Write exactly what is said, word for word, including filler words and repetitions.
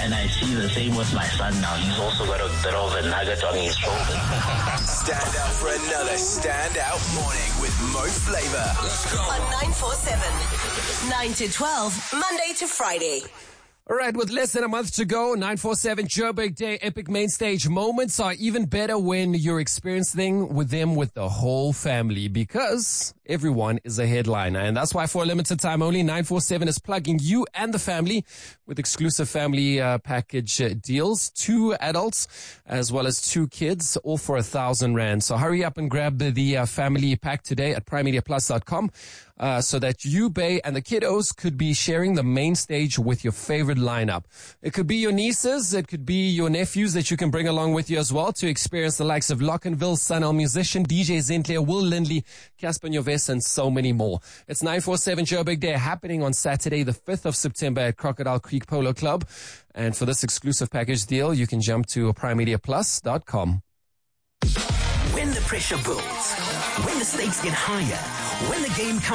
And I see the same with my son now. He's also got a bit of a nugget on his shoulder. Stand up for another standout morning with Mo Flava. Let's go. On nine four seven, nine to twelve, Monday to Friday. All right, with less than a month to go, nine four seven Joburg Day epic main stage moments are even better when you're experiencing with them with the whole family, because everyone is a headliner. And that's why for a limited time only, nine four seven is plugging you and the family with exclusive family uh, package uh, deals. Two adults as well as two kids, all for a thousand rand. So hurry up and grab the, the uh, family pack today at prime media plus dot com. Uh, so that you, Bay, and the kiddos could be sharing the main stage with your favorite lineup. It could be your nieces, it could be your nephews that you can bring along with you as well to experience the likes of Lockenville, Sunel Musician, D J Zentler, Will Lindley, Casper Nyoves, and so many more. It's nine four seven Joburg Day happening on Saturday, the fifth of September at Crocodile Creek Polo Club. And for this exclusive package deal, you can jump to prime media plus dot com. When the pressure builds, when the stakes get higher, when the game comes